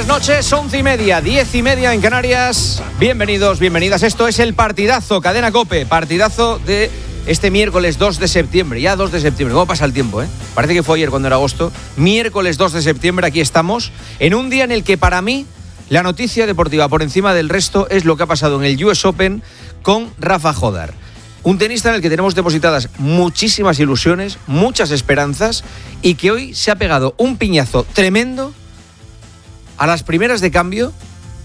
buenas noches, 11:30, 10:30 en Canarias. Bienvenidos, bienvenidas. Esto es el partidazo, Cadena COPE, partidazo de este miércoles 2 de septiembre. Ya 2 de septiembre, ¿cómo pasa el tiempo? Parece que fue ayer cuando era agosto. Miércoles 2 de septiembre, aquí estamos, en un día en el que para mí la noticia deportiva por encima del resto es lo que ha pasado en el US Open con Rafa Jodar. Un tenista en el que tenemos depositadas muchísimas ilusiones, muchas esperanzas, y que hoy se ha pegado un piñazo tremendo a las primeras de cambio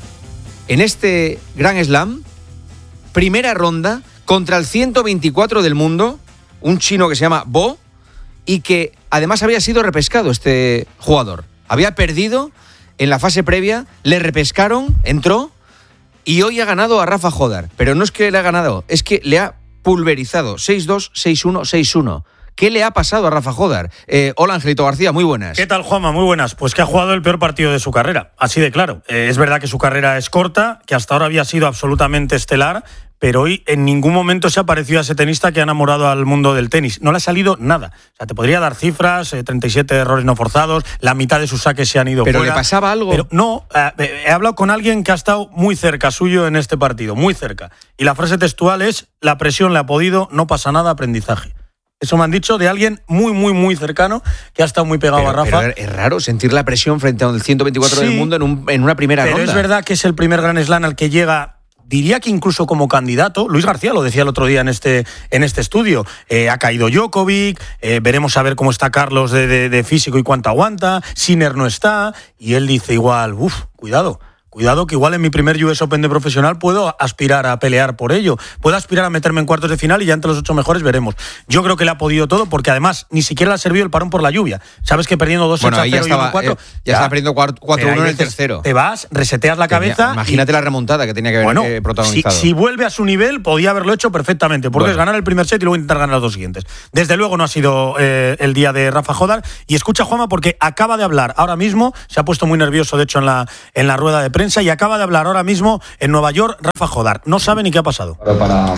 en este Grand Slam, primera ronda contra el 124 del mundo, un chino que se llama Bo, y que además había sido repescado este jugador. Había perdido en la fase previa, le repescaron, entró y hoy ha ganado a Rafa Jodar. Pero no es que le ha ganado, es que le ha pulverizado 6-2, 6-1, 6-1. ¿Qué le ha pasado a Rafa Jodar? Hola, Angelito García, muy buenas. ¿Qué tal, Juanma? Muy buenas. Pues que ha jugado el peor partido de su carrera, así de claro. Es verdad que su carrera es corta, que hasta ahora había sido absolutamente estelar, pero hoy en ningún momento se ha parecido a ese tenista que ha enamorado al mundo del tenis. No le ha salido nada. O sea, te podría dar cifras, 37 errores no forzados, la mitad de sus saques se han ido ¿Pero fuera. le pasaba algo? Pero no, he hablado con alguien que ha estado muy cerca suyo en este partido, muy cerca. Y la frase textual es: la presión le ha podido, no pasa nada, aprendizaje. Eso me han dicho de alguien muy, muy, muy cercano que ha estado muy pegado a Rafa. Pero es raro sentir la presión frente al 124 del mundo en una primera ronda. Pero es verdad que es el primer Grand Slam al que llega, diría que incluso como candidato. Luis García lo decía el otro día en este estudio. Ha caído Djokovic, veremos a ver cómo está Carlos de físico y cuánto aguanta. Sinner no está, y él dice igual, Cuidado que igual en mi primer US Open de profesional puedo aspirar a pelear por ello. Puedo aspirar a meterme en cuartos de final y ya entre los 8 mejores veremos. Yo creo que le ha podido todo porque además ni siquiera le ha servido el parón por la lluvia. Sabes que perdiendo 2-0 y 1-4... ya estaba perdiendo 4-1 en el tercero. Te vas, reseteas la cabeza... Imagínate la remontada que tenía que haber protagonizado. Si vuelve a su nivel, podía haberlo hecho perfectamente. Porque es ganar el primer set y luego intentar ganar los dos siguientes. Desde luego no ha sido el día de Rafa Jodar. Y escucha, Juanma, porque acaba de hablar ahora mismo, se ha puesto muy nervioso, de hecho, en la rueda de prensa, y acaba de hablar ahora mismo en Nueva York Rafa Jodar. No sabe ni qué ha pasado. Para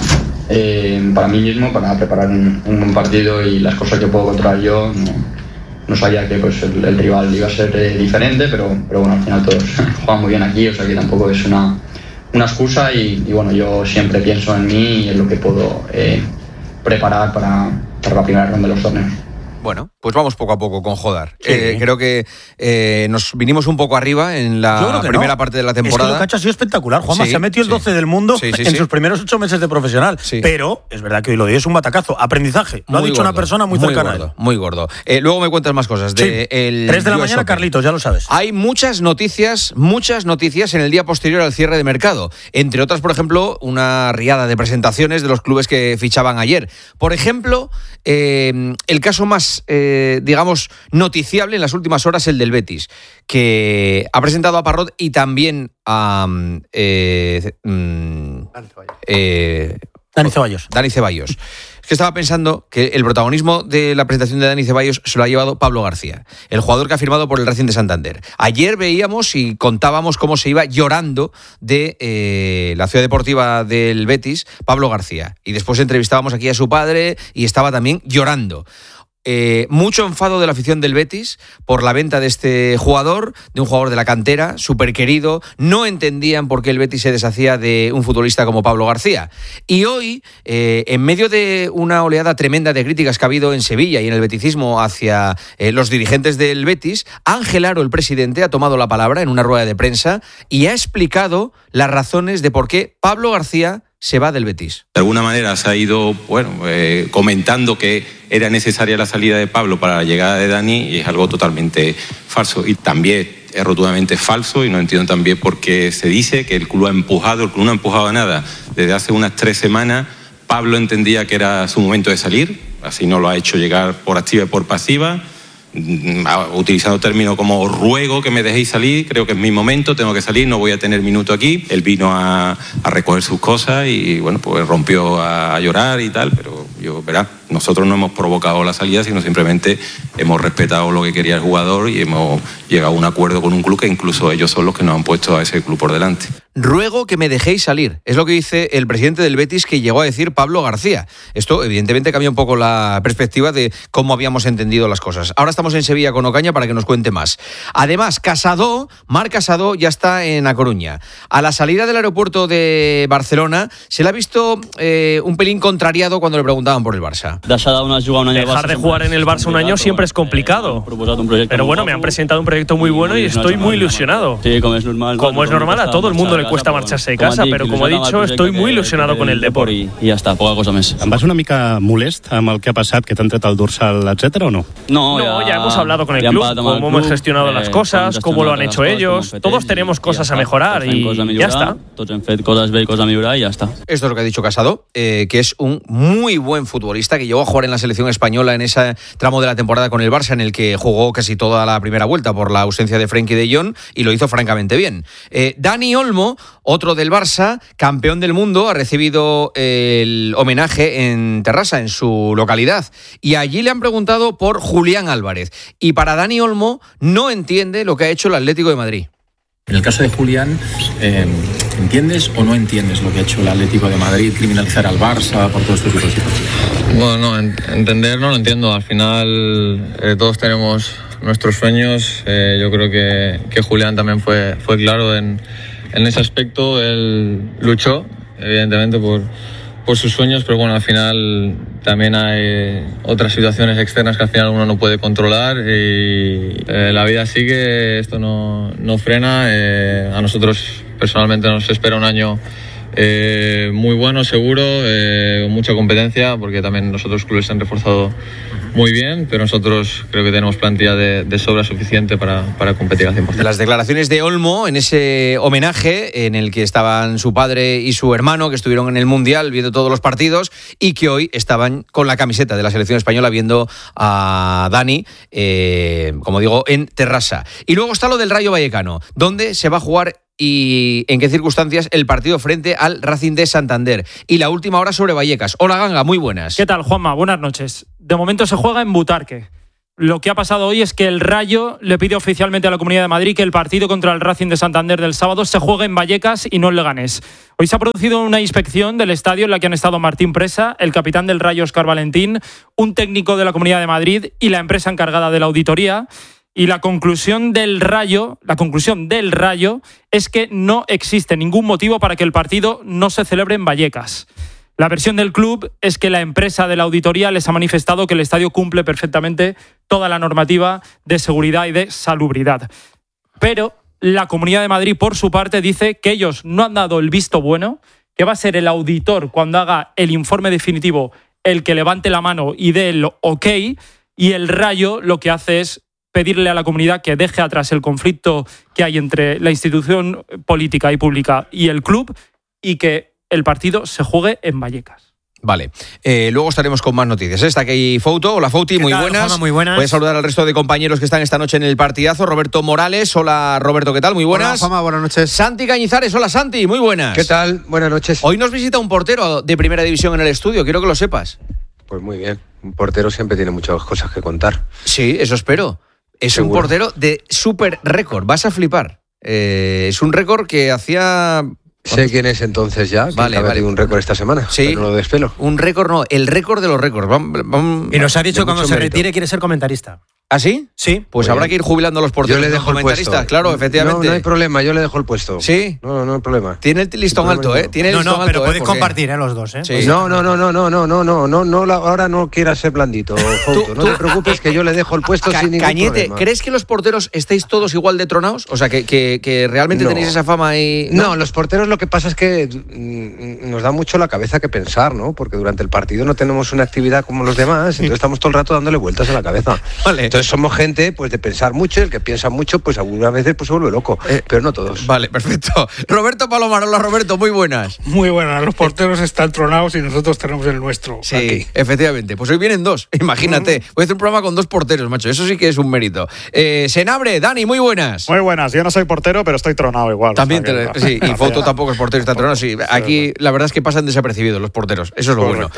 mí mismo, para preparar un partido y las cosas que puedo controlar yo, no sabía que pues, el rival iba a ser diferente, pero bueno, al final todos juegan muy bien aquí, o sea que tampoco es una excusa y bueno, yo siempre pienso en mí y en lo que puedo preparar para la primera ronda de los torneos. Bueno, pues vamos poco a poco con Jodar. Sí. Creo que nos vinimos un poco arriba en la primera parte de la temporada. Es que lo que ha hecho ha sido espectacular, Juanma. Sí, se ha metido el 12 del mundo en sus primeros 8 meses de profesional. Sí. Pero es verdad que hoy lo de hoy es un batacazo. Aprendizaje. Lo ha dicho una persona muy cercana a él. Muy gordo. Luego me cuentas más cosas. 3 de la mañana, Carlitos, ya lo sabes. Hay muchas noticias en el día posterior al cierre de mercado. Entre otras, por ejemplo, una riada de presentaciones de los clubes que fichaban ayer. Por ejemplo, el caso más... digamos, noticiable en las últimas horas, el del Betis, que ha presentado a Parrot y también a Dani Ceballos. Es que estaba pensando que el protagonismo de la presentación de Dani Ceballos se lo ha llevado Pablo García, el jugador que ha firmado por el Racing de Santander. Ayer veíamos y contábamos cómo se iba llorando de la ciudad deportiva del Betis, Pablo García. Y después entrevistábamos aquí a su padre y estaba también llorando. Mucho enfado de la afición del Betis por la venta de este jugador, de un jugador de la cantera, súper querido. No entendían por qué el Betis se deshacía de un futbolista como Pablo García. Y hoy, en medio de una oleada tremenda de críticas que ha habido en Sevilla y en el beticismo hacia los dirigentes del Betis, Ángel Aro, el presidente, ha tomado la palabra en una rueda de prensa y ha explicado las razones de por qué Pablo García se va del Betis. De alguna manera se ha ido comentando que era necesaria la salida de Pablo para la llegada de Dani, y es algo totalmente falso. Y también es rotundamente falso, y no entiendo también por qué se dice que el club no ha empujado nada. Desde hace unas 3 semanas Pablo entendía que era su momento de salir, así no lo ha hecho llegar por activa y por pasiva, utilizando términos como ruego que me dejéis salir, creo que es mi momento, tengo que salir, no voy a tener minuto aquí. Él vino a recoger sus cosas y bueno, pues rompió a llorar y tal, pero nosotros no hemos provocado la salida, sino simplemente hemos respetado lo que quería el jugador y hemos llegado a un acuerdo con un club que incluso ellos son los que nos han puesto a ese club por delante. ruego que me dejéis salir. Es lo que dice el presidente del Betis, que llegó a decir Pablo García. Esto evidentemente cambia un poco la perspectiva de cómo habíamos entendido las cosas. Ahora estamos en Sevilla con Ocaña para que nos cuente más. Además, Marc Casado ya está en A Coruña. A la salida del aeropuerto de Barcelona se le ha visto un pelín contrariado cuando le preguntaban por el Barça. Dejar de jugar en el Barça un año siempre es complicado. Pero bueno, me han presentado un proyecto muy bueno y estoy muy ilusionado. Como es normal, a todo el mundo le cuesta marcharse de casa, pero como he dicho, estoy muy ilusionado con el deporte. I ja està, poca cosa més. Em vas una mica molest amb el que ha passat, que t'han tret el dorsal, etcétera, o no? No, ya hemos hablado con el club, cómo hemos gestionado las cosas, cómo lo han hecho ellos. Todos tenemos cosas a mejorar y ya está. Tots hem fet coses bé i coses a millorar i ja està. Esto es lo que ha dicho Casado, que es un muy buen futbolista, que llegó a jugar en la selección española en ese tramo de la temporada con el Barça, en el que jugó casi toda la primera vuelta por la ausencia de Frenkie de Jong, y lo hizo francamente bien. Dani Olmo, otro del Barça, campeón del mundo, ha recibido el homenaje en Terrassa, en su localidad, y allí le han preguntado por Julián Álvarez, y para Dani Olmo no entiende lo que ha hecho el Atlético de Madrid. En el caso de Julián, ¿entiendes o no entiendes lo que ha hecho el Atlético de Madrid, criminalizar al Barça por todo este tipo de situaciones? Bueno, no, entender no lo entiendo. Al final todos tenemos nuestros sueños. Yo creo que Julián también fue claro en ese aspecto. Él luchó, evidentemente, por sus sueños, pero bueno, al final también hay otras situaciones externas que al final uno no puede controlar y la vida sigue, esto no frena. A nosotros personalmente nos espera un año muy bueno, seguro, con mucha competencia, porque también los otros clubes se han reforzado muy bien, pero nosotros creo que tenemos plantilla de sobra suficiente para competir al 100%. Las declaraciones de Olmo en ese homenaje en el que estaban su padre y su hermano, que estuvieron en el Mundial viendo todos los partidos y que hoy estaban con la camiseta de la selección española viendo a Dani, como digo, en Terrassa. Y luego está lo del Rayo Vallecano, donde se va a jugar y en qué circunstancias el partido frente al Racing de Santander. Y la última hora sobre Vallecas. Hola, Ganga, muy buenas. ¿Qué tal, Juanma? Buenas noches. De momento se juega en Butarque. Lo que ha pasado hoy es que el Rayo le pide oficialmente a la Comunidad de Madrid que el partido contra el Racing de Santander del sábado se juegue en Vallecas y no en Leganés. Hoy se ha producido una inspección del estadio en la que han estado Martín Presa, el capitán del Rayo Óscar Valentín, un técnico de la Comunidad de Madrid y la empresa encargada de la auditoría. Y la conclusión del Rayo es que no existe ningún motivo para que el partido no se celebre en Vallecas. La versión del club es que la empresa de la auditoría les ha manifestado que el estadio cumple perfectamente toda la normativa de seguridad y de salubridad. Pero la Comunidad de Madrid, por su parte, dice que ellos no han dado el visto bueno, que va a ser el auditor, cuando haga el informe definitivo, el que levante la mano y dé el ok, y el Rayo lo que hace es pedirle a la comunidad que deje atrás el conflicto que hay entre la institución política y pública y el club y que el partido se juegue en Vallecas. Vale, luego estaremos con más noticias. Está aquí Fouto. Hola, Fouti, muy buenas. Juanma, muy buenas. Puedes saludar al resto de compañeros que están esta noche en el partidazo. Roberto Morales, hola Roberto, ¿qué tal? Muy buenas. Hola, Juanma, buenas noches. Santi Cañizares, hola Santi, muy buenas. ¿Qué tal? Buenas noches. Hoy nos visita un portero de primera división en el estudio, quiero que lo sepas. Pues muy bien, un portero siempre tiene muchas cosas que contar. Sí, eso espero. Es Seguro. un portero de súper récord, vas a flipar. Es un récord que hacía... Sé quién es entonces ya, que Vale, ha batido un récord esta semana, sí. pero no lo despelo. Un récord no, el récord de los récords. Y nos ha dicho de cuando mucho se mérito. retire quiere ser comentarista. ¿Ah, sí? Sí. Pues Muy habrá bien. que ir jubilando a los porteros. Yo le dejo el comentaristas, puesto. claro, efectivamente. No hay problema, yo le dejo el puesto. ¿Sí? No hay problema. Tiene el listón Sin alto, problema ¿eh? Tiene el No, listón no, alto, pero podéis porque- compartir, los dos, ¿eh? Sí. Pues- No, ahora no quieras ser blandito, Fouto. No te preocupes que yo le dejo el puesto sin ningún Cañete, problema. ¿crees que los porteros estáis todos igual de tronados? O sea, que realmente No. tenéis esa fama y... No, los porteros lo que pasa es que nos da mucho la cabeza que pensar, ¿no? Porque durante el partido no tenemos una actividad como los demás, entonces estamos todo el rato dándole vueltas a la cabeza. Vale. Entonces somos gente pues de pensar mucho, el que piensa mucho pues algunas veces pues se vuelve loco, pero no todos. Vale, perfecto. Roberto Palomar, hola Roberto, muy buenas. Muy buenas, los porteros están tronados y nosotros tenemos el nuestro. Sí, aquí. efectivamente. Pues hoy vienen dos, imagínate. Voy a hacer un programa con dos porteros, macho. Eso sí que es un mérito. Senabre, Dani, muy buenas. Muy buenas, yo no soy portero, pero estoy tronado igual. También, o sea que- sí, y Fouto tampoco es portero, está tronado. Sí, aquí la verdad es que pasan desapercibidos los porteros. Eso es lo bueno.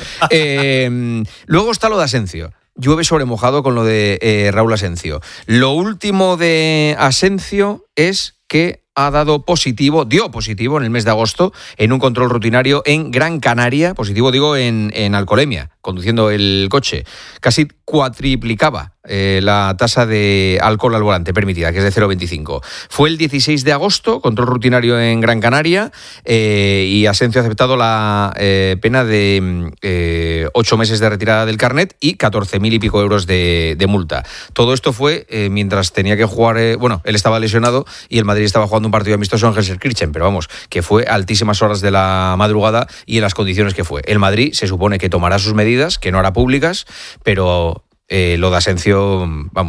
Luego está lo de Asencio. Llueve sobre mojado con lo de Raúl Asencio. Lo último de Asencio es que dio positivo en el mes de agosto en un control rutinario en Gran Canaria, positivo digo en alcoholemia, conduciendo el coche. Casi cuatriplicaba la tasa de alcohol al volante permitida, que es de 0,25. Fue el 16 de agosto, control rutinario en Gran Canaria, y Asencio ha aceptado la pena de 8 meses de retirada del carnet y 14.000 y pico euros de multa. Todo esto fue mientras tenía que jugar, él estaba lesionado y el Madrid estaba jugando un partido amistoso en Gelsenkirchen, pero vamos, que fue a altísimas horas de la madrugada y en las condiciones que fue. El Madrid se supone que tomará sus medidas, que no hará públicas, pero lo de Asencio,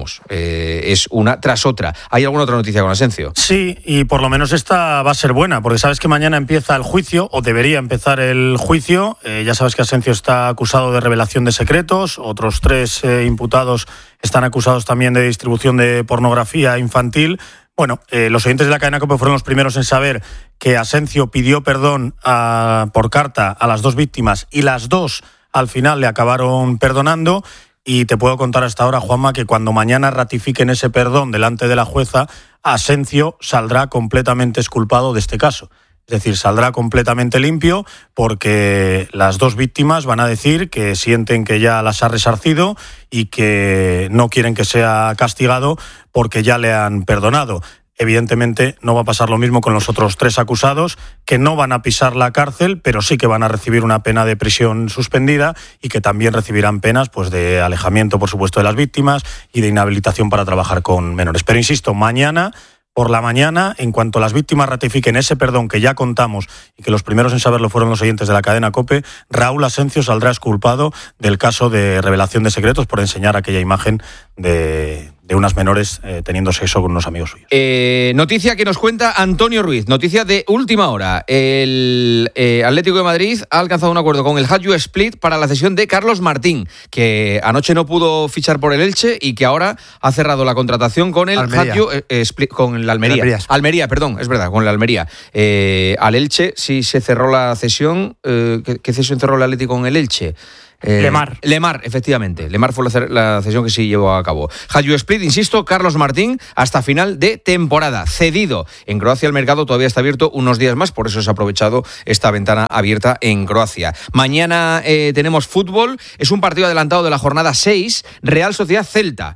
es una tras otra. ¿Hay alguna otra noticia con Asencio? Sí, y por lo menos esta va a ser buena, porque sabes que mañana empieza el juicio, o debería empezar el juicio. Ya sabes que Asencio está acusado de revelación de secretos, otros 3 imputados están acusados también de distribución de pornografía infantil. Bueno, los oyentes de la cadena COPE fueron los primeros en saber que Asencio pidió perdón por carta a las 2 víctimas y las 2 al final le acabaron perdonando. Y te puedo contar hasta ahora, Juanma, que cuando mañana ratifiquen ese perdón delante de la jueza, Asencio saldrá completamente exculpado de este caso. Es decir, saldrá completamente limpio porque las 2 víctimas van a decir que sienten que ya las ha resarcido y que no quieren que sea castigado porque ya le han perdonado. Evidentemente no va a pasar lo mismo con los otros 3 acusados, que no van a pisar la cárcel, pero sí que van a recibir una pena de prisión suspendida y que también recibirán penas de alejamiento, por supuesto, de las víctimas y de inhabilitación para trabajar con menores. Pero insisto, mañana por la mañana, en cuanto las víctimas ratifiquen ese perdón que ya contamos y que los primeros en saberlo fueron los oyentes de la cadena COPE, Raúl Asencio saldrá exculpado del caso de revelación de secretos por enseñar aquella imagen de unas menores teniendo sexo con unos amigos suyos. Noticia que nos cuenta Antonio Ruiz, noticia de última hora. El Atlético de Madrid ha alcanzado un acuerdo con el Hajduk Split para la cesión de Carlos Martín, que anoche no pudo fichar por el Elche y que ahora ha cerrado la contratación con el Hajduk Split, con el Almería. Almería, perdón, es verdad, con el Almería. Al Elche sí se cerró la cesión. ¿Qué cesión cerró el Atlético con el Elche? Lemar, efectivamente. Lemar fue la cesión que sí llevó a cabo. Hajduk Split, insisto, Carlos Martín hasta final de temporada, cedido. En Croacia el mercado todavía está abierto unos días más, por eso se ha aprovechado esta ventana abierta en Croacia. Mañana tenemos fútbol, es un partido adelantado de la jornada 6, Real Sociedad Celta.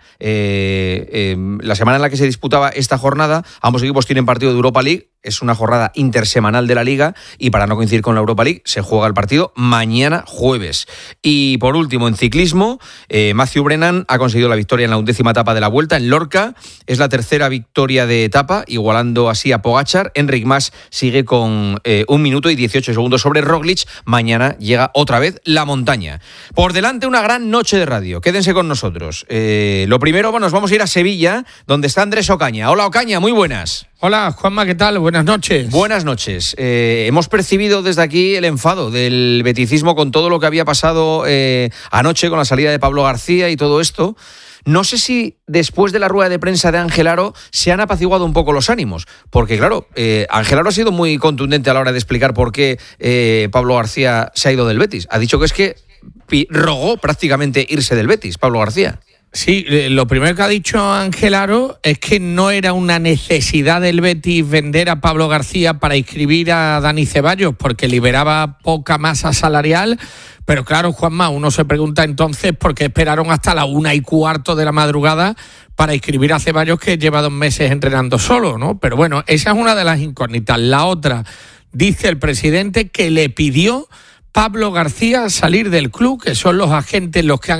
La semana en la que se disputaba esta jornada, ambos equipos tienen partido de Europa League. Es una jornada intersemanal de la Liga y para no coincidir con la Europa League se juega el partido mañana jueves. Y por último, en ciclismo, Matthew Brennan ha conseguido la victoria en la 11ª etapa de la Vuelta en Lorca. Es la 3ª victoria de etapa, igualando así a Pogačar. Enric Mas sigue con 1 minuto y 18 segundos sobre Roglic. Mañana llega otra vez la montaña. Por delante una gran noche de radio. Quédense con nosotros. Lo primero, nos vamos a ir a Sevilla, donde está Andrés Ocaña. Hola Ocaña, muy buenas. Hola, Juanma, ¿qué tal? Buenas noches. Buenas noches. Hemos percibido desde aquí el enfado del beticismo con todo lo que había pasado anoche con la salida de Pablo García y todo esto. No sé si después de la rueda de prensa de Ángel Aro se han apaciguado un poco los ánimos, porque claro, Ángel Aro ha sido muy contundente a la hora de explicar por qué Pablo García se ha ido del Betis. Ha dicho que es que rogó prácticamente irse del Betis, Pablo García. Sí, lo primero que ha dicho Ángel Aro es que no era una necesidad del Betis vender a Pablo García para inscribir a Dani Ceballos, porque liberaba poca masa salarial. Pero claro, Juanma, uno se pregunta entonces por qué esperaron hasta la 1:15 de la madrugada para inscribir a Ceballos, que lleva 2 meses entrenando solo, ¿no? Pero bueno, esa es una de las incógnitas. La otra, dice el presidente que le pidió Pablo García salir del club, que son los agentes los que han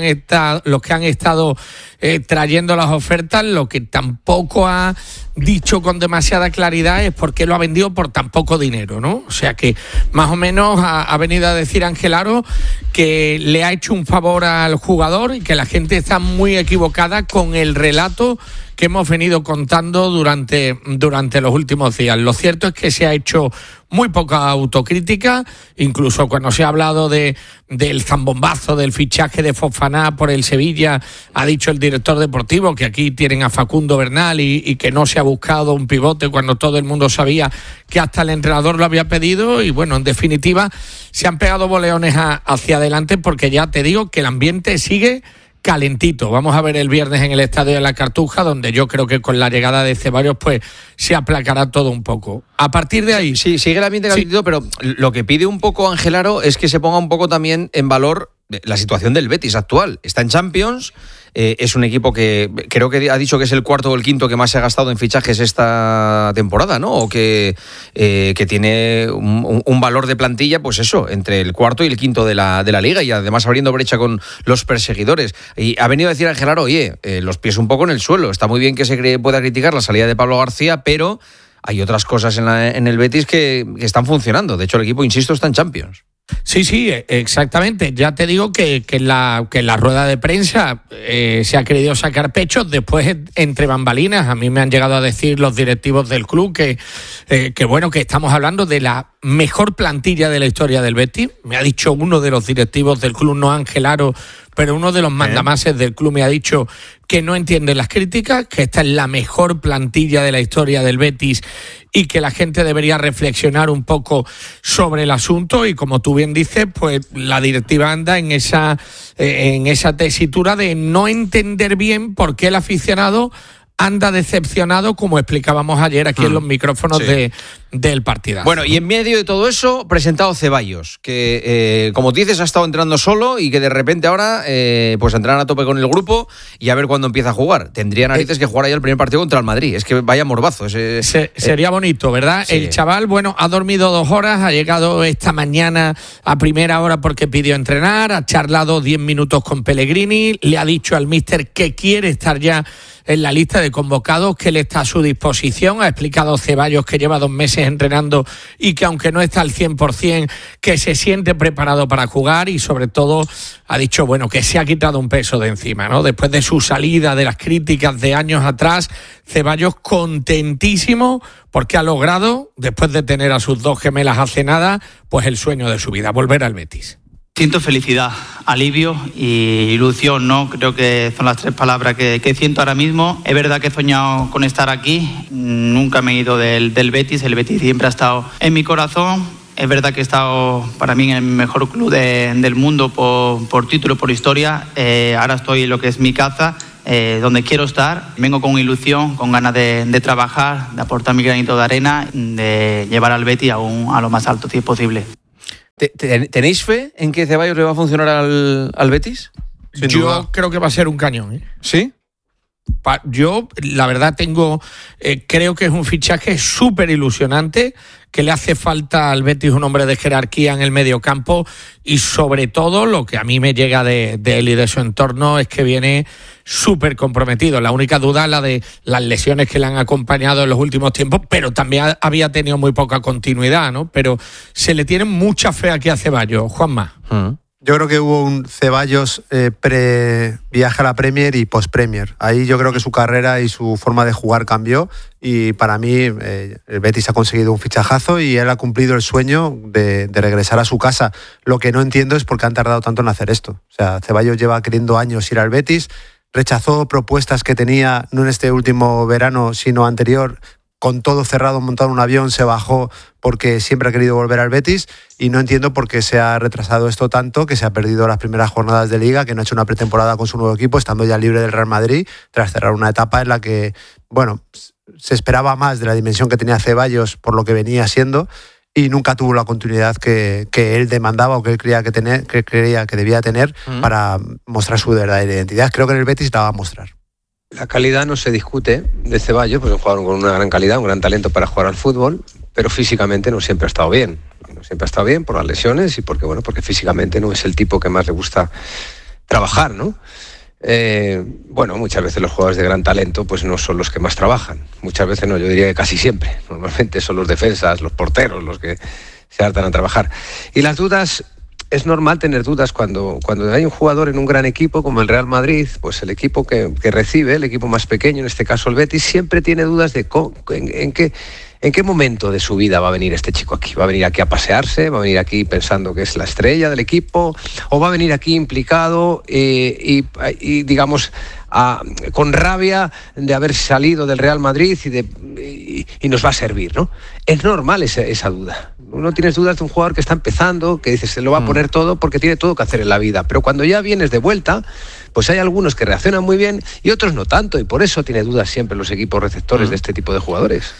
estado trayendo las ofertas. Lo que tampoco ha dicho con demasiada claridad es por qué lo ha vendido por tan poco dinero, ¿no? O sea que más o menos ha venido a decir Ángel Aro que le ha hecho un favor al jugador y que la gente está muy equivocada con el relato que hemos venido contando durante los últimos días. Lo cierto es que se ha hecho muy poca autocrítica, incluso cuando se ha hablado del zambombazo, del fichaje de Fofana por el Sevilla, ha dicho el director deportivo que aquí tienen a Facundo Bernal y que no se ha buscado un pivote cuando todo el mundo sabía que hasta el entrenador lo había pedido. Y bueno, en definitiva, se han pegado boleones hacia adelante, porque ya te digo que el ambiente sigue calentito. Vamos a ver el viernes en el Estadio de la Cartuja, donde yo creo que con la llegada de Ceballos pues se aplacará todo un poco. A partir de ahí... Sí, sigue el ambiente calentito, pero lo que pide un poco Ángel Aro es que se ponga un poco también en valor la situación del Betis actual. Está en Champions, es un equipo que creo que ha dicho que es el cuarto o el quinto que más se ha gastado en fichajes esta temporada, ¿no? O que tiene un valor de plantilla, pues eso, entre el cuarto y el quinto de la liga, y además abriendo brecha con los perseguidores. Y ha venido a decir Ángel Aro, oye, los pies un poco en el suelo. Está muy bien que se pueda criticar la salida de Pablo García, pero hay otras cosas en el Betis que están funcionando. De hecho, el equipo, insisto, está en Champions. Sí, exactamente. Ya te digo que en la rueda de prensa se ha querido sacar pecho. Después, entre bambalinas, a mí me han llegado a decir los directivos del club que estamos hablando de la mejor plantilla de la historia del Betis. Me ha dicho uno de los directivos del club, no Ángel Aro, pero uno de los mandamases del club me ha dicho que no entiende las críticas, que esta es la mejor plantilla de la historia del Betis y que la gente debería reflexionar un poco sobre el asunto. Y como tú bien dices, pues la directiva anda en esa tesitura de no entender bien por qué el aficionado anda decepcionado, como explicábamos ayer aquí en los micrófonos del partidazo. Bueno, y en medio de todo eso, presentado Ceballos, que como dices ha estado entrando solo y que de repente ahora pues entrarán a tope con el grupo y a ver cuándo empieza a jugar. Tendría narices que jugar ahí el primer partido contra el Madrid. Es que vaya morbazo. Sería bonito, ¿verdad? Sí. El chaval, bueno, ha dormido 2 horas, ha llegado esta mañana a primera hora porque pidió entrenar, ha charlado 10 minutos con Pellegrini, le ha dicho al míster que quiere estar ya en la lista de convocados, que él está a su disposición. Ha explicado Ceballos que lleva 2 meses entrenando y que aunque no está al 100%, que se siente preparado para jugar, y sobre todo ha dicho, bueno, que se ha quitado un peso de encima, ¿no? Después de su salida, de las críticas de años atrás, Ceballos contentísimo porque ha logrado, después de tener a sus 2 gemelas hace nada, pues el sueño de su vida, volver al Betis. Siento felicidad, alivio y ilusión, ¿no? Creo que son las 3 palabras que siento ahora mismo. Es verdad que he soñado con estar aquí, nunca me he ido del Betis, el Betis siempre ha estado en mi corazón. Es verdad que he estado para mí en el mejor club del mundo por título, por historia. Ahora estoy en lo que es mi casa, donde quiero estar. Vengo con ilusión, con ganas de trabajar, de aportar mi granito de arena, de llevar al Betis a lo más alto si es posible. ¿Tenéis fe en que Ceballos le va a funcionar al Betis? Yo creo que va a ser un cañón, ¿eh? ¿Sí? Yo, la verdad, creo que es un fichaje súper ilusionante, que le hace falta al Betis un hombre de jerarquía en el mediocampo, y sobre todo lo que a mí me llega de él y de su entorno es que viene súper comprometido. La única duda es la de las lesiones que le han acompañado en los últimos tiempos, pero también había tenido muy poca continuidad, ¿no? Pero se le tiene mucha fe aquí a Ceballos, Juanma. Yo creo que hubo un Ceballos pre-viaje a la Premier y post-Premier. Ahí yo creo que su carrera y su forma de jugar cambió, y para mí el Betis ha conseguido un fichajazo y él ha cumplido el sueño de regresar a su casa. Lo que no entiendo es por qué han tardado tanto en hacer esto. O sea, Ceballos lleva queriendo años ir al Betis, rechazó propuestas que tenía no en este último verano, sino anterior, con todo cerrado, montado en un avión, se bajó porque siempre ha querido volver al Betis, y no entiendo por qué se ha retrasado esto tanto, que se ha perdido las primeras jornadas de Liga, que no ha hecho una pretemporada con su nuevo equipo, estando ya libre del Real Madrid, tras cerrar una etapa en la que, bueno, se esperaba más de la dimensión que tenía Ceballos por lo que venía siendo, y nunca tuvo la continuidad que él demandaba o que él creía que debía tener para mostrar su verdadera identidad. Creo que en el Betis la va a mostrar. La calidad no se discute de Ceballos, pues es un jugador con una gran calidad, un gran talento para jugar al fútbol, pero físicamente no siempre ha estado bien. No siempre ha estado bien por las lesiones y porque físicamente no es el tipo que más le gusta trabajar, ¿no? Muchas veces los jugadores de gran talento pues no son los que más trabajan. Muchas veces no, yo diría que casi siempre. Normalmente son los defensas, los porteros los que se hartan a trabajar. Y las dudas... Es normal tener dudas cuando hay un jugador en un gran equipo como el Real Madrid, pues el equipo que recibe, el equipo más pequeño, en este caso el Betis, siempre tiene dudas de en qué momento de su vida va a venir este chico aquí. ¿Va a venir aquí a pasearse? ¿Va a venir aquí pensando que es la estrella del equipo? ¿O va a venir aquí implicado y digamos, con rabia de haber salido del Real Madrid y nos va a servir, ¿no? Es normal esa duda. Uno tiene dudas de un jugador que está empezando, que dice se lo va a poner todo porque tiene todo que hacer en la vida. Pero cuando ya vienes de vuelta, pues hay algunos que reaccionan muy bien y otros no tanto, y por eso tiene dudas siempre los equipos receptores de este tipo de jugadores.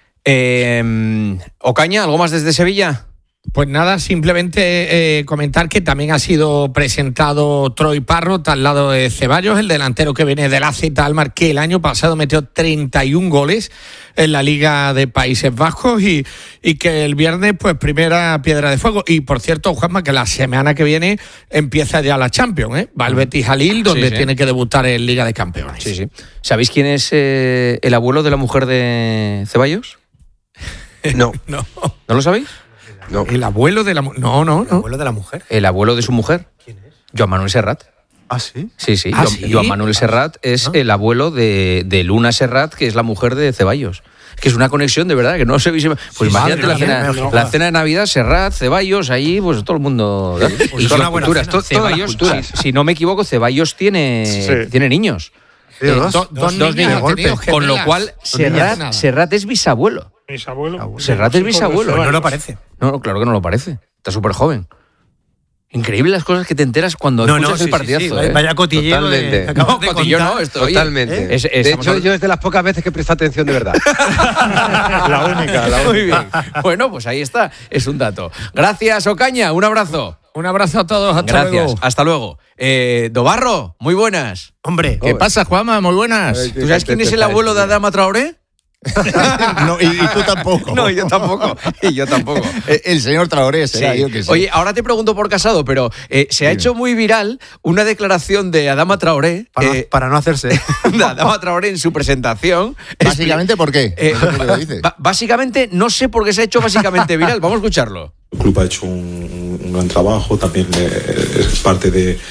Ocaña, ¿algo más desde Sevilla? Pues nada, simplemente comentar que también ha sido presentado Troy Parrott al lado de Ceballos, el delantero que viene del AZ Alkmaar, que el año pasado metió 31 goles en la Liga de Países Bajos y que el viernes, pues, primera piedra de fuego. Y, por cierto, Juanma, que la semana que viene empieza ya la Champions, ¿eh? Va al Betis Jalil, donde tiene que debutar en Liga de Campeones. Sí. ¿Sabéis quién es el abuelo de la mujer de Ceballos? No. ¿No lo sabéis? No. El abuelo de la mujer. No. ¿El abuelo de la mujer? El abuelo de su mujer. ¿Quién es? Joan Manuel Serrat. ¿Ah, sí? Sí. Joan Manuel Serrat es el abuelo de Luna Serrat, que es la mujer de Ceballos. Que es una conexión de verdad, que no se ve. Pues imagínate la cena de Navidad, Serrat, Ceballos, allí, pues todo el mundo. Y son culturas. Ceballos, si no me equivoco, Ceballos tiene niños. Sí, dos niños. Con lo cual, Serrat es bisabuelo. Serrat es bisabuelo. No lo parece. No, claro que no lo parece. Está súper joven. Increíble las cosas que te enteras cuando escuchas el partidazo. Sí. Vaya cotilleo. Totalmente. No, cotilleo no. Totalmente. De hecho, yo es de las pocas veces que presto atención de verdad. La única. Muy bien. Bueno, pues ahí está. Es un dato. Gracias, Ocaña. Un abrazo. Un abrazo a todos. Hasta luego. Hasta luego. Dobarro, muy buenas. Hombre. ¿Qué pasa, Juanma? Muy buenas. ¿Tú sabes quién es el abuelo de Adama Traoré? No, y tú tampoco. No, yo tampoco. El señor Traoré será, yo que sé. Oye, ahora te pregunto por Casado, pero se ha hecho muy viral una declaración de Adama Traoré. Para no hacerse. De Adama Traoré en su presentación. ¿Básicamente por qué? Básicamente, no sé por qué se ha hecho básicamente viral. Vamos a escucharlo. El club ha hecho un gran trabajo, también es parte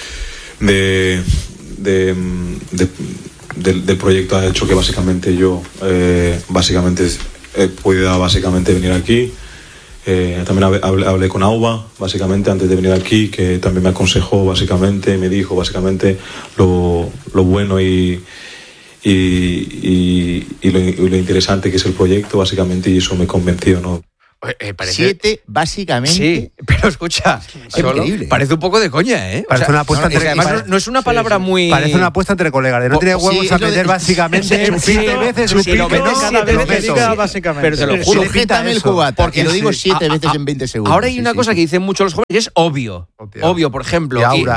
del proyecto, ha hecho que básicamente yo pueda venir aquí. También hablé con Auba básicamente antes de venir aquí, que también me aconsejó básicamente, me dijo básicamente lo bueno y lo interesante que es el proyecto básicamente, y eso me convenció, ¿no? Parece... 7, básicamente. Sí, pero escucha, parece un poco de coña, ¿eh? Parece una apuesta entre... Además, no es una palabra muy... Parece una apuesta entre colegas. No tiene huevos a meter básicamente 7 veces. Si lo metes 7 veces, básicamente. Pero te lo juro. Sujétame el cubata, porque lo digo 7 veces en 20 segundos. Ahora hay una cosa que dicen muchos los jóvenes, que es obvio. Obvio, por ejemplo.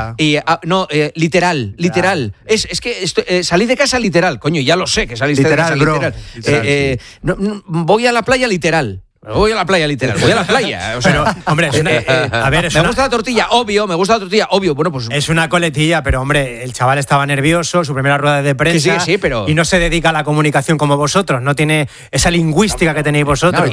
Literal. Es que salí de casa literal. Coño, ya lo sé que saliste de casa literal. Voy a la playa literal. Voy a la playa, literal. Voy a la playa. O sea, pero, hombre, me gusta la tortilla, obvio. Bueno, pues. Es una coletilla, pero, hombre, el chaval estaba nervioso, su primera rueda de prensa. Sí, pero. Y no se dedica a la comunicación como vosotros. No tiene esa lingüística que tenéis vosotros.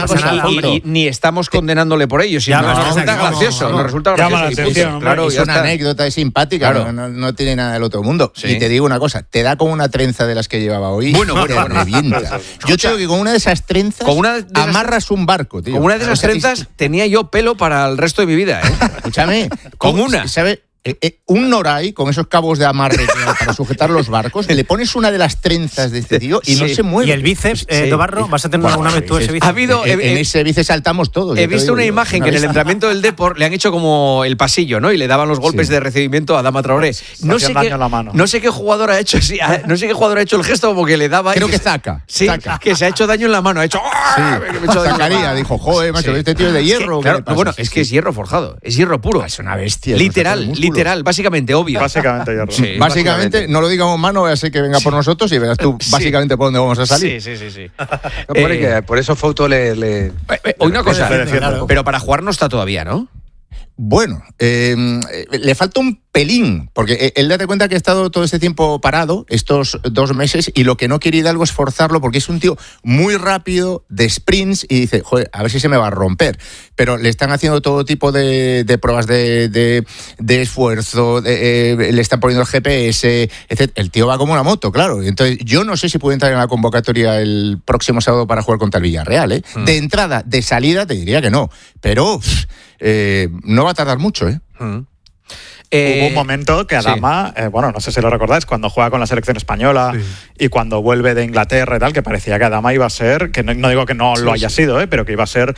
Ni estamos condenándole por ello. Sino nos resulta gracioso. Nos resulta gracioso. Claro, es una anécdota, es simpática. Claro. No tiene nada del otro mundo. Sí. Y te digo una cosa, te da como una trenza de las que llevaba hoy. Bueno. Revienta. Yo te digo que con una de esas trenzas amarras un barco, tío. Con una de esas trenzas tenía yo pelo para el resto de mi vida, ¿eh? Escúchame. Con una. ¿Sabes? Un noray con esos cabos de amarre para sujetar los barcos, le pones una de las trenzas de este tío y no se mueve. Y el bíceps, Dobarro, vas a tener alguna vez tú ese bíceps. Ha habido, en ese bíceps saltamos todos. He visto una imagen que en el entrenamiento del Depor le han hecho como el pasillo, ¿no? Y le daban los golpes de recibimiento a Adama Traoré. No sé qué jugador ha hecho el gesto como que le daba. Creo que Zaka. Sí, que se ha hecho daño en la mano. Ha hecho. Zacarías dijo, joder, macho, este tío es de hierro. Bueno, es que es hierro forjado, es hierro puro. Es una bestia. Literal, básicamente, obvio. Básicamente, hierro. Sí, básicamente, no lo digamos más, no voy a hacer que venga por nosotros y verás tú básicamente por dónde vamos a salir. Sí. Por eso Fouto le... Una cosa, pero para jugar no está todavía, ¿no? Bueno, le falta un pelín, porque él date cuenta que ha estado todo este tiempo parado, estos 2 meses, y lo que no quiere Hidalgo es forzarlo, porque es un tío muy rápido, de sprints, y dice, joder, a ver si se me va a romper. Pero le están haciendo todo tipo de pruebas de esfuerzo, le están poniendo el GPS, etc. El tío va como una moto, claro. Entonces, yo no sé si puede entrar en la convocatoria el próximo sábado para jugar contra el Villarreal, ¿eh? De entrada, de salida, te diría que no. Pero no va a tardar mucho, ¿eh? Hubo un momento que Adama, no sé si lo recordáis, cuando juega con la selección española y cuando vuelve de Inglaterra y tal, que parecía que Adama iba a ser, que no digo que no lo haya sido, pero que iba a ser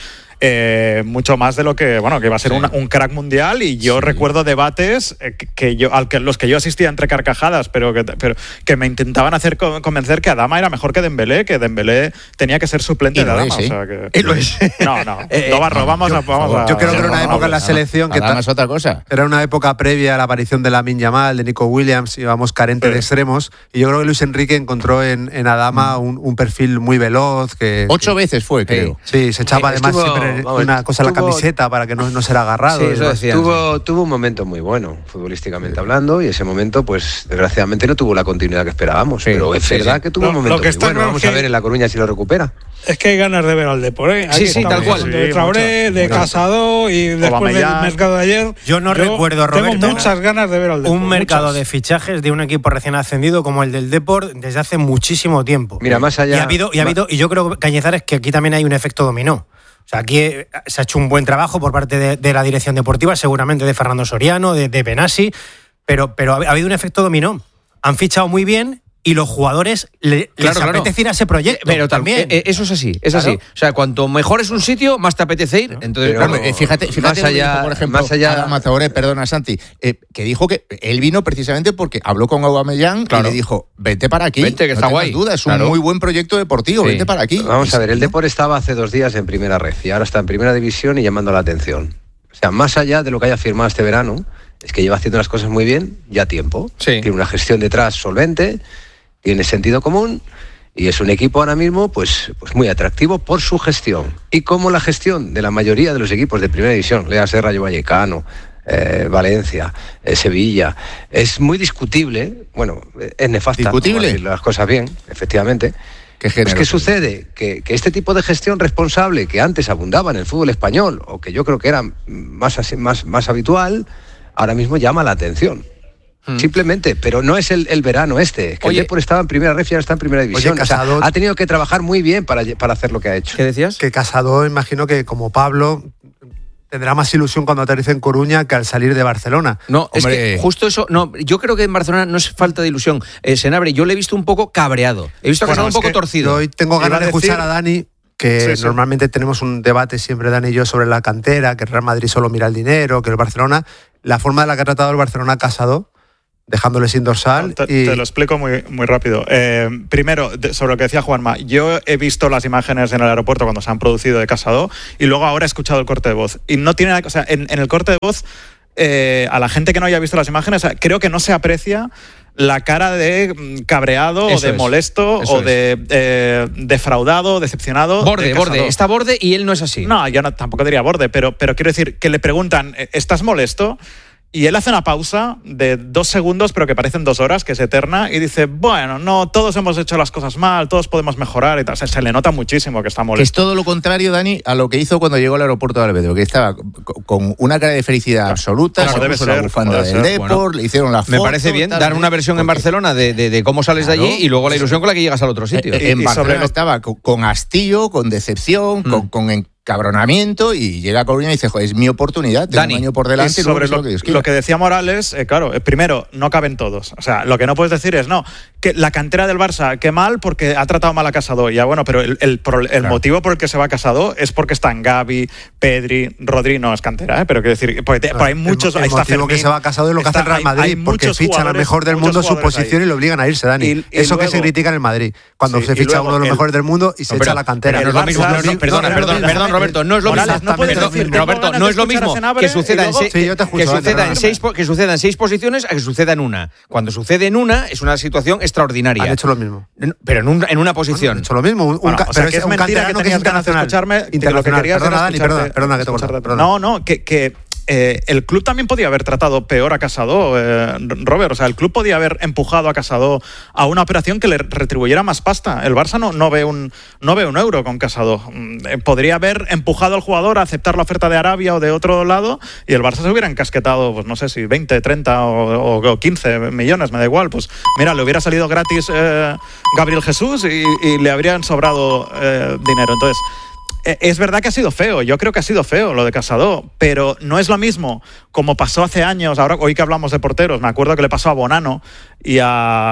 mucho más de lo que, bueno, que iba a ser un crack mundial. Y yo recuerdo debates los que yo asistía entre carcajadas, pero que me intentaban hacer convencer que Adama era mejor que Dembélé tenía que ser suplente de Adama. ¿Sí? O sea que, lo es. No, vamos a. Yo creo que era una época en la selección que Adama es otra cosa. Era una época previa a la aparición de Lamine Yamal, de Nico Williams, íbamos carentes de extremos, y yo creo que Luis Enrique encontró en Adama un perfil muy veloz. 8 veces fue, creo. Sí, se echaba además siempre una cosa en la camiseta para que no ser agarrado. Sí, eso decía. Tuvo un momento muy bueno, futbolísticamente hablando, y ese momento, pues desgraciadamente no tuvo la continuidad que esperábamos, pero es verdad que tuvo un momento muy bueno. Vamos a ver en La Coruña si lo recupera. Es que hay ganas de ver al Depor, Sí, tal cual. De Traoré, de Casado, y después del mercado de ayer. Yo recuerdo, Roberto, tengo muchas ganas de ver al Depor. Un mercado de fichajes de un equipo recién ascendido como el del Depor desde hace muchísimo tiempo. Mira, más allá. Y yo creo, Cañizares, que aquí también hay un efecto dominó. O sea, aquí se ha hecho un buen trabajo por parte de la dirección deportiva, seguramente de Fernando Soriano, de Benassi, pero ha habido un efecto dominó. Han fichado muy bien y los jugadores les apetece ir a ese proyecto. Pero también eso es así, así. O sea, cuanto mejor es un sitio, más te apetece ir. Entonces, fíjate más allá, por ejemplo, más allá. Adama Traoré, perdona, Santi, que dijo que él vino precisamente porque habló con Aubameyang y le dijo, vete para aquí. Vente, que está guay. Duda, es un muy buen proyecto deportivo, vete para aquí. Vamos a ver, el Depor estaba hace 2 días en primera red y ahora está en primera división y llamando la atención. O sea, más allá de lo que haya firmado este verano, es que lleva haciendo las cosas muy bien ya tiempo. Tiene una gestión detrás solvente, tiene sentido común y es un equipo ahora mismo pues muy atractivo por su gestión. Y como la gestión de la mayoría de los equipos de primera división, léase Rayo Vallecano, Valencia, Sevilla, es muy discutible, bueno, es nefasta. ¿Discutible? Decir las cosas bien, efectivamente. Pues ¿qué sucede? Que este tipo de gestión responsable que antes abundaba en el fútbol español, o que yo creo que era más habitual, ahora mismo llama la atención. Simplemente, pero no es el verano que el Depor estaba en primera ref y ahora está en primera división. Casado, o sea, ha tenido que trabajar muy bien para hacer lo que ha hecho. ¿Qué decías? Que Casado, imagino que como Pablo tendrá más ilusión cuando aterrice en Coruña que al salir de Barcelona. No, es que justo eso, yo creo que en Barcelona no es falta de ilusión. Senabre, yo le he visto un poco cabreado. He visto a Casado un poco torcido. Yo hoy tengo ganas de escuchar a Dani, que normalmente tenemos un debate siempre, Dani y yo, sobre la cantera, que el Real Madrid solo mira el dinero, que el Barcelona, la forma de la que ha tratado el Barcelona a Casado, dejándole sin dorsal. Te lo explico muy rápido. Primero, sobre lo que decía Juanma, yo he visto las imágenes en el aeropuerto cuando se han producido de Casado y luego ahora he escuchado el corte de voz. Y no tiene nada, o sea, en el corte de voz, a la gente que no haya visto las imágenes, creo que no se aprecia la cara de cabreado o de molesto o de defraudado, decepcionado. Borde, está borde y él no es así. No, yo tampoco diría borde, pero quiero decir que le preguntan, ¿estás molesto? Y él hace una pausa de 2 segundos, pero que parecen 2 horas, que es eterna, y dice, bueno, no, todos hemos hecho las cosas mal, todos podemos mejorar y tal. Se le nota muchísimo que está molesto. Que es todo lo contrario, Dani, a lo que hizo cuando llegó al aeropuerto de Alvedro, que estaba con una cara de felicidad absoluta, se puso la bufanda del Depor, le hicieron la foto. Me parece bien dar una versión en Barcelona de cómo sales de allí y luego la ilusión con la que llegas al otro sitio. En Barcelona estaba con hastío, con decepción, con cabronamiento, y llega a Coruña y dice, joder, es mi oportunidad, tengo un año por delante. Y sobre lo que decía Morales, claro, primero, no caben todos. O sea, lo que no puedes decir es, no, que la cantera del Barça, qué mal porque ha tratado mal a Casado. Ya bueno, pero el motivo por el que se va a Casado es porque están Gavi, Pedri, Rodri, no es cantera, pero quiero decir, porque hay muchos... El motivo que se va a Casado es lo que hace el Real Madrid, porque fichan al mejor del mundo su posición y lo obligan a irse, Dani. Eso que se critica en el Madrid, cuando se ficha uno de los mejores del mundo y se echa la cantera. No es lo mismo, perdón, Roberto, no es lo mismo. Roberto, no es lo mismo que suceda en 6 posiciones a que suceda en una. Cuando sucede en una es una situación extraordinaria. Han hecho lo mismo. Pero en una posición. Han hecho lo mismo. Pero es mentira que tenías ganas de escucharme. Perdona, Dani, perdona que te corto. No, que el club también podía haber tratado peor a Casado, Robert. O sea, el club podía haber empujado a Casado a una operación que le retribuyera más pasta. El Barça no ve un euro con Casado. Podría haber empujado al jugador a aceptar la oferta de Arabia o de otro lado y el Barça se hubiera encasquetado, pues no sé si 20, 30 o 15 millones, me da igual. Pues mira, le hubiera salido gratis Gabriel Jesús y le habrían sobrado dinero. Entonces, es verdad que ha sido feo, yo creo que ha sido feo lo de Casado, pero no es lo mismo como pasó hace años. Ahora, hoy que hablamos de porteros, me acuerdo que le pasó a Bonano y a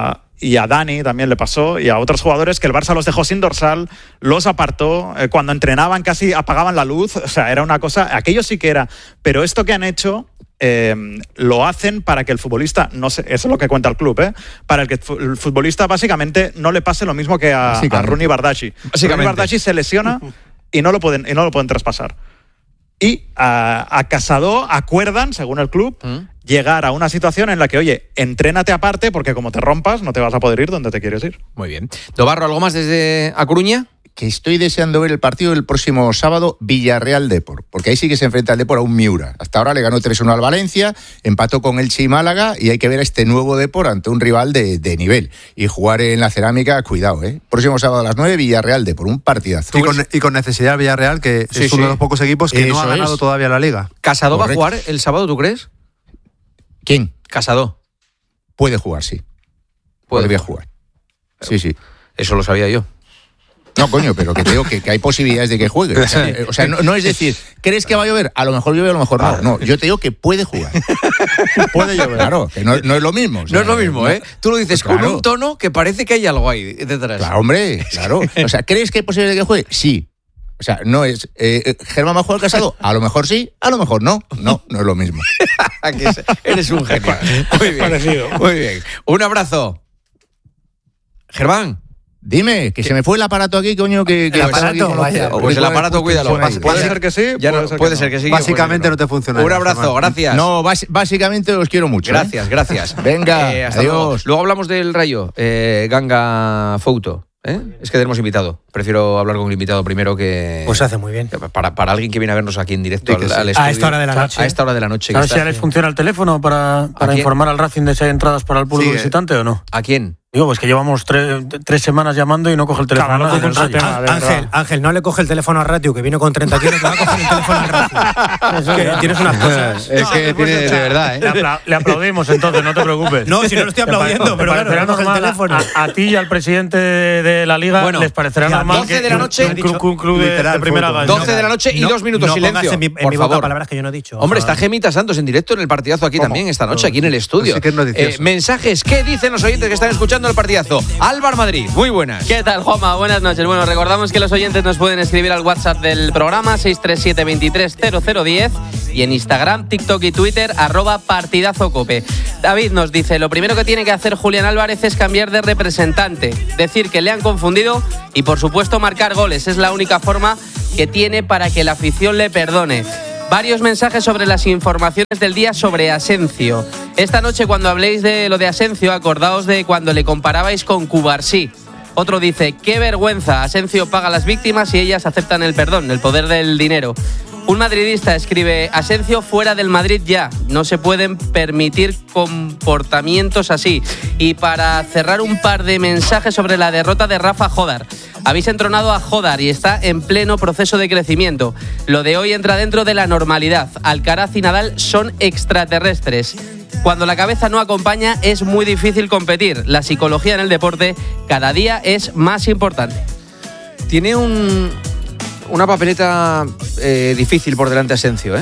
y a Dani también le pasó, y a otros jugadores, que el Barça los dejó sin dorsal, los apartó, cuando entrenaban casi apagaban la luz, o sea, era una cosa, aquello sí que era, pero esto que han hecho lo hacen para que el futbolista, no sé, eso es lo que cuenta el club, para que el futbolista básicamente no le pase lo mismo que a Rooney Bardghji. Rooney Bardghji se lesiona y no lo pueden traspasar. Y a Casado acuerdan, según el club, llegar a una situación en la que, oye, entrénate aparte porque como te rompas no te vas a poder ir donde te quieres ir. Muy bien. Dobarro, ¿algo más desde A Coruña? Que estoy deseando ver el partido del próximo sábado, Villarreal-Depor, porque ahí sí que se enfrenta el Depor a un Miura. Hasta ahora le ganó 3-1 al Valencia, empató con Elche y Málaga, y hay que ver a este nuevo Depor ante un rival de nivel. Y jugar en la Cerámica, cuidado, Próximo sábado a las 9, Villarreal-Depor, un partidazo. Y con necesidad Villarreal, que es uno de los pocos equipos que no ha ganado todavía la Liga. ¿Casado va a jugar el sábado, tú crees? ¿Quién? Casado. Puede jugar, sí. Podría jugar. Sí. Eso lo sabía yo. No, coño, pero que te digo que hay posibilidades de que juegue. O sea, no es decir, ¿crees que va a llover? A lo mejor llueve, a lo mejor no. No, yo te digo que puede jugar. Puede llover. Claro, que no es lo mismo. O sea, no es lo mismo, ¿eh? Tú lo dices con un tono que parece que hay algo ahí detrás. Claro, hombre, claro. O sea, ¿crees que hay posibilidades de que juegue? Sí. O sea, no es... ¿Germán va a jugar Casado? A lo mejor sí, a lo mejor no. No es lo mismo. Eres un genio. Muy bien. Parecido. Muy bien. Un abrazo. Germán. Dime, que se me fue el aparato aquí, coño, que el aparato, vaya. Pues el aparato, cuídalo. Puede ser que sí, puede ser que sí. Básicamente no te funciona. Un abrazo, gracias. No, básicamente os quiero mucho. Gracias. Venga, adiós. Luego hablamos del Rayo, Ganga Fouto. Es que tenemos invitado. Prefiero hablar con el invitado primero que... Pues hace muy bien. Para alguien que viene a vernos aquí en directo al estudio. A esta hora de la noche. A esta hora de la noche. ¿Sabes si ya les funciona el teléfono para informar al Racing de si hay entradas para el público visitante o no? ¿A quién? Digo, pues que llevamos 3 semanas llamando y no coge el teléfono. Ángel, no le coge el teléfono a Ratio, que vino con 30 kilos, te va a coger el teléfono al Racing. Que tienes unas cosas. Es que tiene de verdad, Le aplaudimos entonces, no te preocupes. No, si no lo estoy aplaudiendo, pero claro, no coge el teléfono. A ti y al presidente de la Liga les parecerá normal 12 de la noche, un club de primera gana. 12 de la noche y 2 minutos silencio. Por favor. Palabras que yo no he dicho. Hombre, está Gemita Santos en directo en el partidazo aquí también esta noche, aquí en el estudio. Mensajes, ¿qué dicen los oyentes que están escuchando el partidazo? Álvaro Madrid, muy buenas. ¿Qué tal, Juanma? Buenas noches. Bueno, recordamos que los oyentes nos pueden escribir al WhatsApp del programa 637-230010 y en Instagram, TikTok y Twitter @partidazocope. David nos dice, lo primero que tiene que hacer Julián Álvarez es cambiar de representante, decir que le han confundido y por supuesto marcar goles. Es la única forma que tiene para que la afición le perdone. Varios mensajes sobre las informaciones del día sobre Asencio. Esta noche, cuando habléis de lo de Asencio, acordaos de cuando le comparabais con Cubarsí. Otro dice, qué vergüenza, Asencio paga a las víctimas y ellas aceptan el perdón, el poder del dinero. Un madridista escribe, Asencio fuera del Madrid ya, no se pueden permitir comportamientos así. Y para cerrar, un par de mensajes sobre la derrota de Rafa Jodar. Habéis entronado a Jodar y está en pleno proceso de crecimiento. Lo de hoy entra dentro de la normalidad. Alcaraz y Nadal son extraterrestres. Cuando la cabeza no acompaña es muy difícil competir. La psicología en el deporte cada día es más importante. Tiene una papeleta difícil por delante Asencio.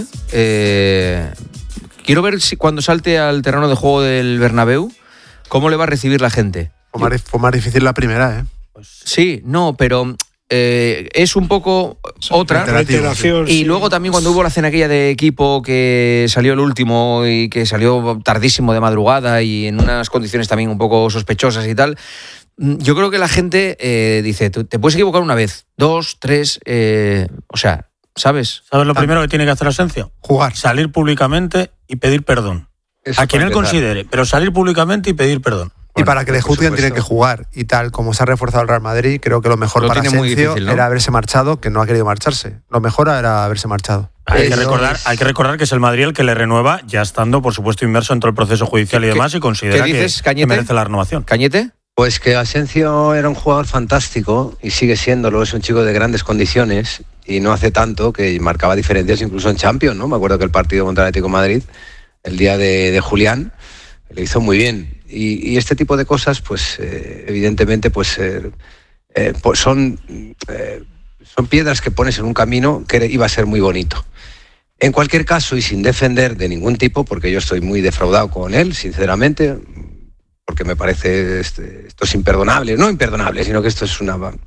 Quiero ver si cuando salte al terreno de juego del Bernabéu, cómo le va a recibir la gente. Fue más difícil la primera, Sí, no, pero es un poco otra. Y luego también cuando hubo la cena aquella de equipo que salió el último y que salió tardísimo de madrugada y en unas condiciones también un poco sospechosas y tal, yo creo que la gente dice, te puedes equivocar una vez, 2, 3, o sea, ¿sabes? ¿Sabes lo primero que tiene que hacer Asencio? Jugar. Salir públicamente y pedir perdón. A quien él considere, pero salir públicamente y pedir perdón. Y para que le juzguen tienen que jugar. Y tal como se ha reforzado el Real Madrid, creo que lo mejor para Asencio era haberse marchado, que no ha querido marcharse. Lo mejor era haberse marchado. Hay que recordar que es el Madrid el que le renueva, ya estando, por supuesto, inmerso en todo el proceso judicial y demás, y considera que merece la renovación. ¿Cañete? Pues que Asencio era un jugador fantástico y sigue siéndolo, es un chico de grandes condiciones y no hace tanto que marcaba diferencias incluso en Champions, ¿no? Me acuerdo que el partido contra el Atlético de Madrid, el día de Julián, le hizo muy bien. Y este tipo de cosas, pues evidentemente, pues son piedras que pones en un camino que iba a ser muy bonito. En cualquier caso, y sin defender de ningún tipo, porque yo estoy muy defraudado con él, sinceramente, porque porque me parece esto es imperdonable, no imperdonable, sino que esto es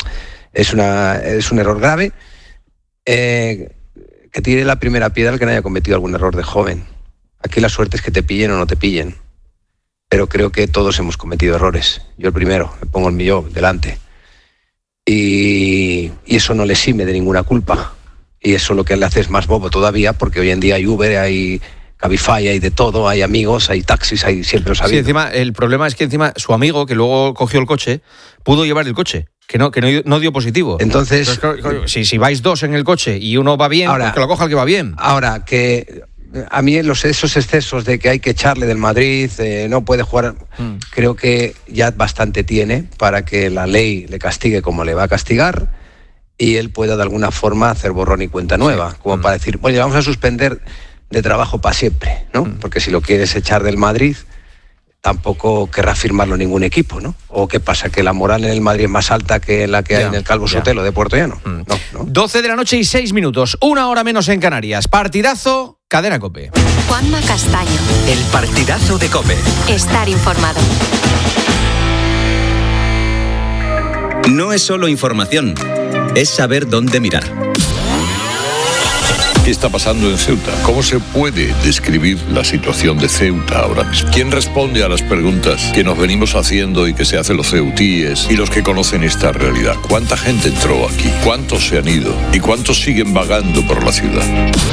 un error grave, que tire la primera piedra el que no haya cometido algún error de joven. Aquí la suerte es que te pillen o no te pillen, pero creo que todos hemos cometido errores. Yo el primero, me pongo el mío delante. Y eso no le exime de ninguna culpa. Y eso lo que le hace es más bobo todavía, porque hoy en día hay Uber, hay Cabify, hay de todo, hay amigos, hay taxis, hay siempre los Sí, encima, el problema es que encima su amigo, que luego cogió el coche, pudo llevar el coche, que no dio positivo. Entonces si vais dos en el coche y uno va bien, pues que lo coja el que va bien. Ahora, que a mí esos excesos de que hay que echarle del Madrid, no puede jugar, creo que ya bastante tiene para que la ley le castigue como le va a castigar y él pueda de alguna forma hacer borrón y cuenta nueva, como para decir, oye, vamos a suspender de trabajo para siempre, ¿no? Porque si lo quieres echar del Madrid, tampoco querrá firmarlo ningún equipo, ¿no? ¿O qué pasa? ¿Que la moral en el Madrid es más alta que la que hay en el Calvo Sotelo de Puerto Llano? No. 12 de la noche y 6 minutos, 1 hora menos en Canarias. Partidazo, Cadena COPE. Juanma Castaño. El partidazo de COPE. Estar informado. No es solo información, es saber dónde mirar. ¿Qué está pasando en Ceuta? ¿Cómo se puede describir la situación de Ceuta ahora mismo? ¿Quién responde a las preguntas que nos venimos haciendo y que se hacen los ceutíes y los que conocen esta realidad? ¿Cuánta gente entró aquí? ¿Cuántos se han ido? ¿Y cuántos siguen vagando por la ciudad?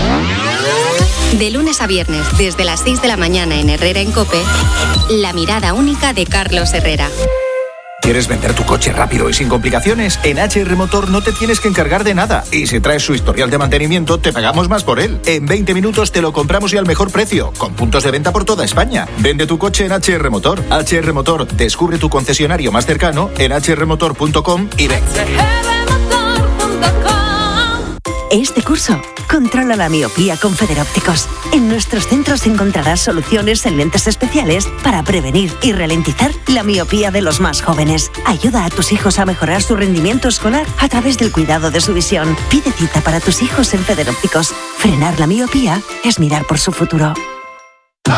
De lunes a viernes, desde las 6 de la mañana en Herrera en COPE, la mirada única de Carlos Herrera. ¿Quieres vender tu coche rápido y sin complicaciones? En HR Motor no te tienes que encargar de nada. Y si traes su historial de mantenimiento, te pagamos más por él. En 20 minutos te lo compramos y al mejor precio, con puntos de venta por toda España. Vende tu coche en HR Motor. HR Motor, descubre tu concesionario más cercano en hrmotor.com y ven. Este curso, controla la miopía con Federópticos. En nuestros centros encontrarás soluciones en lentes especiales para prevenir y ralentizar la miopía de los más jóvenes. Ayuda a tus hijos a mejorar su rendimiento escolar a través del cuidado de su visión. Pide cita para tus hijos en Federópticos. Frenar la miopía es mirar por su futuro.